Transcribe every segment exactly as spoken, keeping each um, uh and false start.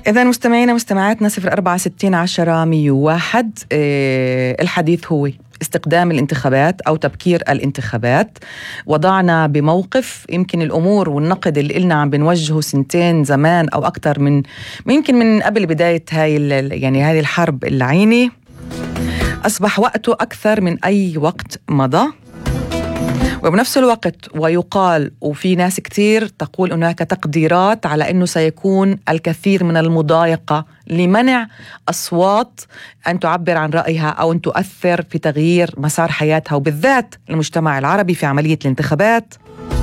إذا مستمعينا مستمعاتنا صفر أربعة ستين عشرة مية وواحد. إيه الحديث هو استقدام الانتخابات أو تبكير الانتخابات. وضعنا بموقف يمكن الأمور والنقد اللي قلنا عم بنوجهه سنتين زمان أو أكتر من يمكن من قبل بداية هاي يعني هذه الحرب اللعينة أصبح وقته أكثر من أي وقت مضى. وبنفس الوقت ويقال وفي ناس كتير تقول هناك تقديرات على أنه سيكون الكثير من المضايقة لمنع أصوات أن تعبر عن رأيها أو أن تؤثر في تغيير مسار حياتها وبالذات المجتمع العربي في عملية الانتخابات.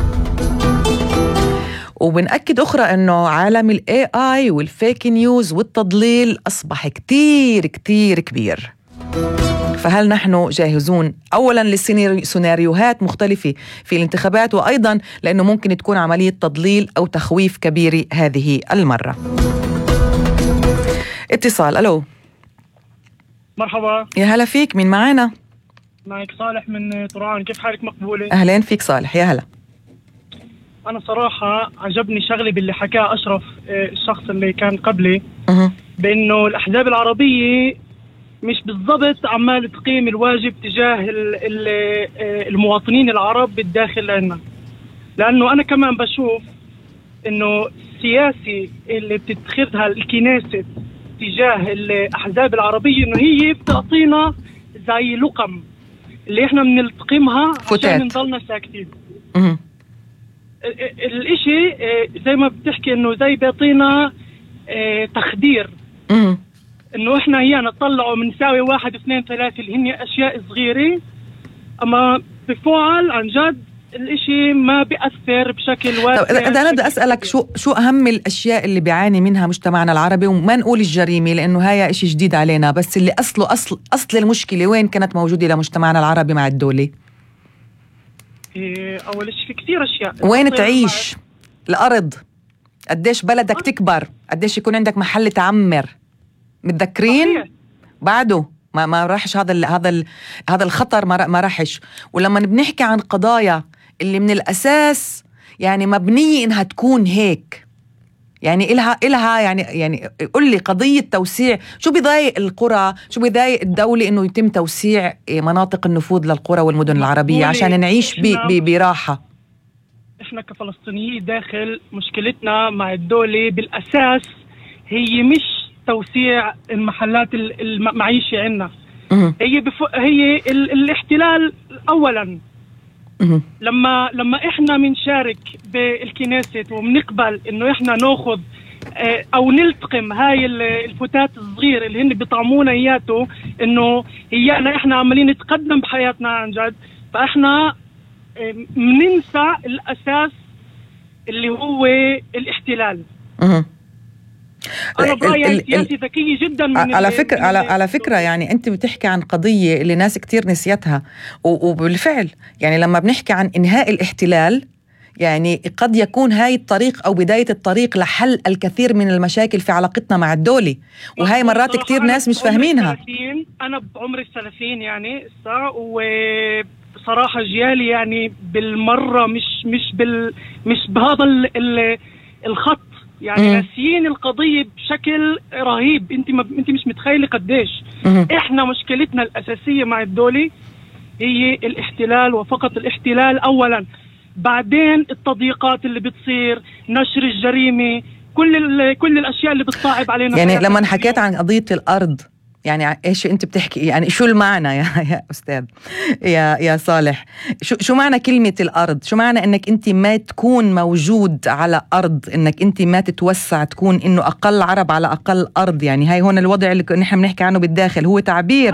وبنأكد أخرى أنه عالم ال إيه آي والفيك نيوز والتضليل أصبح كتير كتير كبير. فهل نحن جاهزون أولاً للسيناريوهات مختلفة في الانتخابات، وأيضاً لأنه ممكن تكون عملية تضليل أو تخويف كبيرة هذه المرة. اتصال. ألو مرحبا. يا هلا فيك، مين معنا؟ معك صالح من طرعان. كيف حالك مقبولة؟ أهلين فيك صالح، يا هلا. أنا صراحة عجبني شغلي باللي حكاه أشرف الشخص اللي كان قبلي أه. بأنه الأحزاب العربية مش بالضبط عمال تقيم الواجب تجاه ال ال المواطنين العرب بالداخل عنا. لأنه أنا كمان بشوف إنه السياسي اللي بتتخذها الكنيسة تجاه الأحزاب العربية إنه هي بتعطينا زي لقم اللي إحنا بنلتقمها عشان نضلنا ساكتين. أه. الإشي زي ما بتحكي إنه زي بيعطينا تخدير. أه. انه احنا هي نطلعوا بنساوي واحد اثنين ثلاثة اللي هن اشياء صغيرة، اما بفعل عن جد الاشي ما بيأثر بشكل واسع. طب اذا انا بدي اسألك شو شو اهم الاشياء اللي بيعاني منها مجتمعنا العربي، وما نقول الجريمة لانه هاي اشي جديد علينا، بس اللي اصله اصل اصل المشكلة وين كانت موجودة لمجتمعنا العربي مع الدولة؟ إيه اول شيء في كثير اشياء. وين تعيش؟ الارض، قديش بلدك أه؟ تكبر، قديش يكون عندك محل تعمر، متذكرين؟ صحيح. بعده ما ما راحش هذا ال هذا ال هذا الخطر، ما ما راحش. ولما بنحكي عن قضايا اللي من الاساس يعني مبنيه انها تكون هيك، يعني إلها إلها يعني يعني قل لي قضيه توسيع، شو بيضايق القرى، شو بيضايق الدوله انه يتم توسيع مناطق النفوذ للقرى والمدن العربيه عشان نعيش براحه. احنا كفلسطينيين داخل مشكلتنا مع الدوله بالاساس هي مش توسيع المحلات المعيشة عندنا، هي بف... هي ال... الاحتلال أولا. مه. لما لما إحنا منشارك بالكنيسة وبنقبل إنه إحنا نأخذ اه أو نلتقم هاي الفتات الصغير اللي هن بيطعمونا إياته إنه هيانا إحنا عمالين نتقدم بحياتنا عن جد، فإحنا بننسى الأساس اللي هو الاحتلال. مه. أنا برأيي السياسي ذكية جدا من على فكرة على على فكرة يعني أنت بتحكي عن قضية اللي ناس كتير نسيتها، وبالفعل يعني لما بنحكي عن إنهاء الاحتلال يعني قد يكون هاي الطريق أو بداية الطريق لحل الكثير من المشاكل في علاقتنا مع الدولة، وهي مرات كتير ناس مش فاهمينها. أنا بعمر الثلاثين يعني وصراحة جيالي يعني بالمرة مش مش بال مش بهذا ال الخط يعني ناسيين القضية بشكل رهيب. انت ما انت مش متخيلة قديش احنا مشكلتنا الأساسية مع الدولة هي الاحتلال وفقط الاحتلال أولا، بعدين التضييقات اللي بتصير، نشر الجريمة، كل كل الأشياء اللي بتصعب علينا. يعني لما حكيت عن قضية الأرض يعني ايش انت بتحكي، يعني شو المعنى يا يا استاذ يا يا صالح؟ شو شو معنى كلمه الارض؟ شو معنى انك انت ما تكون موجود على ارض، انك انت ما تتوسع، تكون انه اقل عرب على اقل ارض؟ يعني هاي هون الوضع اللي نحن بنحكي عنه بالداخل هو تعبير